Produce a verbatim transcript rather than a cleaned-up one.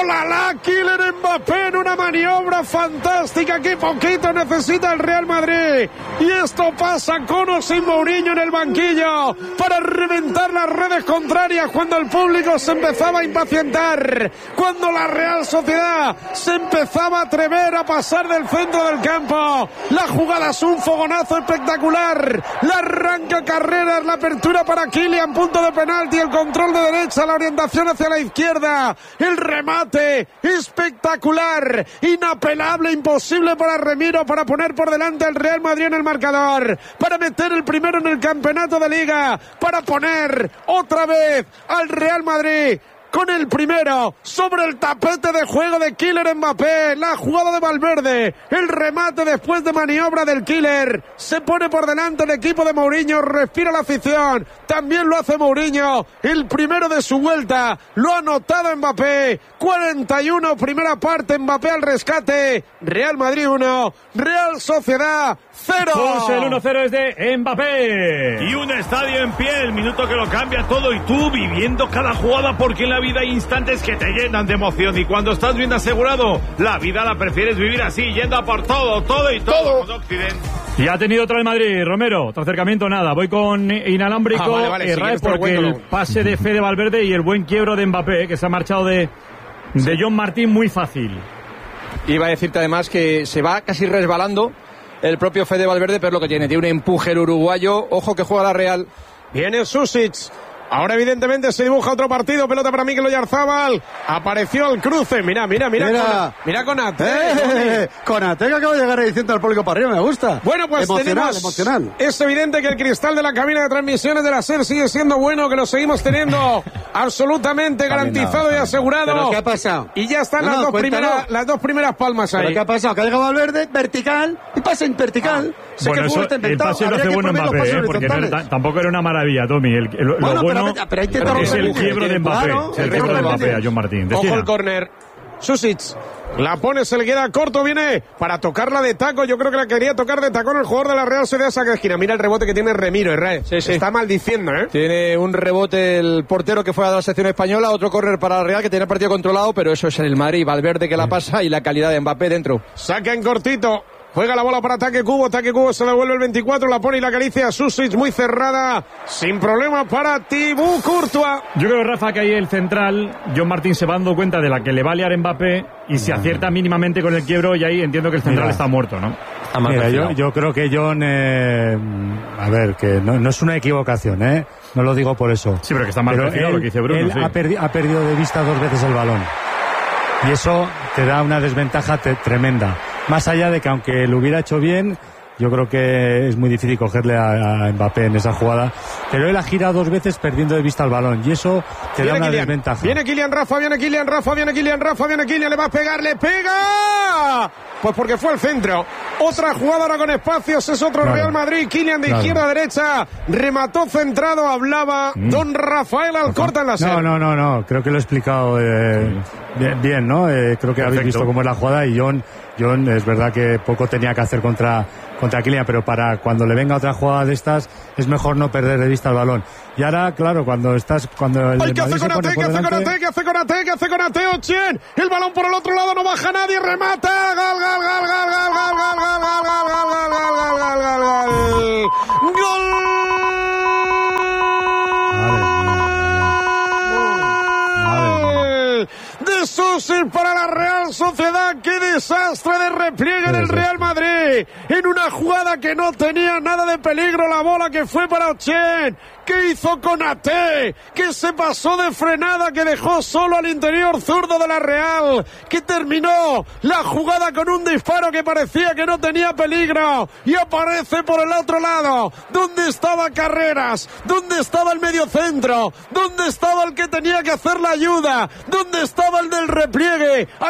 la la, Kylian Mbappé en una maniobra fantástica que poquito necesita el Real Madrid. Y esto pasa con o sin Mourinho en el banquillo para reventar las redes contrarias cuando el público se empezaba a impacientar, cuando la Real Sociedad se empezaba a atrever a pasar del centro del campo. La jugada es un fogonazo espectacular, la arranca Carreras, la apertura para Kylian, punto de penalti, el control de derecha, la orientación hacia la izquierda, el remate espectacular, inapelable, imposible para Remiro para poner por delante al Real Madrid en el marcador, para meter el primero en el campeonato de Liga, para poner otra vez al Real Madrid con el primero sobre el tapete de juego de Kylian Mbappé. La jugada de Valverde, el remate después de maniobra del Killer, se pone por delante el equipo de Mourinho, respira la afición, también lo hace Mourinho, el primero de su vuelta, lo ha anotado Mbappé. Cuarenta y uno, primera parte, Mbappé al rescate. Real Madrid uno, Real Sociedad cero. Pues el uno cero es de Mbappé. Y un estadio en pie, el minuto que lo cambia todo, y tú viviendo cada jugada, porque en la vida hay instantes que te llenan de emoción, y cuando estás bien asegurado, la vida la prefieres vivir así, yendo a por todo, todo y todo. todo. Y ha tenido otra el Madrid, Romero. Otro acercamiento, nada. Voy con inalámbrico, ah, vale, vale, Israel, sí, porque el pase de Fede Valverde y el buen quiebro de Mbappé, que se ha marchado de, de John Martín muy fácil. Iba a decirte además que se va casi resbalando el propio Fede Valverde, pero es lo que tiene, tiene un empuje el uruguayo. Ojo que juega la Real. Viene Susic. Ahora evidentemente se dibuja otro partido, pelota para Mikel Oyarzabal, apareció el cruce, mira, mira, mira, mira, con, mira Konate, eh, Konate que acaba de llegar diciendo al público para arriba, me gusta. Bueno, pues emocional, tenemos, emocional. Es evidente que el cristal de la cabina de transmisiones de la SER sigue siendo bueno, que lo seguimos teniendo absolutamente garantizado y asegurado. ¿Pero qué ha pasado? Y ya están no, las, no, dos primeras, las dos primeras palmas ahí. ¿Pero qué ha pasado? Que ha llegado Valverde, vertical, y pasa en vertical. Ah. Sé bueno, que eso, el pase lo hace bueno Mbappé, eh, porque no era, tampoco era una maravilla, Tommy. El, el, bueno, lo bueno pero, pero hay que es el quiebro de Mbappé. Claro, el quiebro de Mbappé a John Martín. Ojo el córner. Susic la pone, se le queda corto, viene para tocarla de taco. Yo creo que la quería tocar de tacón el jugador de la Real Sociedad, saca de esquina. Mira el rebote que tiene Remiro, Israel. Sí, sí. Está maldiciendo, ¿eh? Tiene un rebote el portero que fue a la sección española, otro córner para la Real que tiene el partido controlado, pero eso es en el Madrid. Valverde que la pasa y la calidad de Mbappé dentro. Saca en cortito. Juega la bola para ataque Cubo, ataque Cubo, se devuelve el veinticuatro, la pone y la acaricia Susic, muy cerrada, sin problema para Thibaut Courtois. Yo creo, Rafa, que ahí el central, John Martín, se va dando cuenta de la que le va a liar Mbappé y se acierta mínimamente con el quiebro, y ahí entiendo que el central Mira. está muerto, ¿no? Mira, yo, yo creo que John, eh, a ver, que no, no es una equivocación, ¿eh? No lo digo por eso. Sí, pero que está mal perfilado lo que dice Bruno. Él sí. ha, perdi- ha perdido de vista dos veces el balón. Y eso te da una desventaja te- tremenda. Más allá de que aunque lo hubiera hecho bien, yo creo que es muy difícil cogerle a, a Mbappé en esa jugada. Pero él ha girado dos veces perdiendo de vista el balón. Y eso te viene da una Kylian. desventaja. Viene Kylian Rafa, viene Kylian Rafa, viene Kylian Rafa, viene Kylian, le va a pegar, le pega. Pues porque fue al centro. Otra jugada ahora con espacios, es otro claro. Real Madrid. Kylian de claro. izquierda a derecha, remató centrado, hablaba mm. don Rafael Alcorta en la serie. No, no, no, no, creo que lo he explicado eh, bien, bien, ¿no? Eh, creo que Perfecto. habéis visto cómo es la jugada y John, John es verdad que poco tenía que hacer contra, contra Kylian, pero para cuando le venga otra jugada de estas es mejor no perder de vista el balón. Y ahora, claro, cuando estás, cuando el Ay, ¿qué hace se pone Konate? ¿Qué hace Konate? ¿Qué hace Konate? ¿Qué hace Konate? Ochien, el balón por el otro lado, no baja nadie, remata, gol, gol, gol, gol, gol, gol, gol, gol, gol, gol, gol, gol, gol, gol, gol, gol, gol. De Susic para la Real Sociedad. Qué desastre de repliegue del Real Madrid en una jugada que no tenía nada de peligro. La bola que fue para Ochien. ¿Qué hizo Konate? Que se pasó de frenada, que dejó solo al interior zurdo de la Real, que terminó la jugada con un disparo que parecía que no tenía peligro, y aparece por el otro lado. ¿Dónde estaba Carreras? ¿Dónde estaba el mediocentro? ¿Dónde estaba el que tenía que hacer la ayuda? ¿Dónde estaba el del repliegue?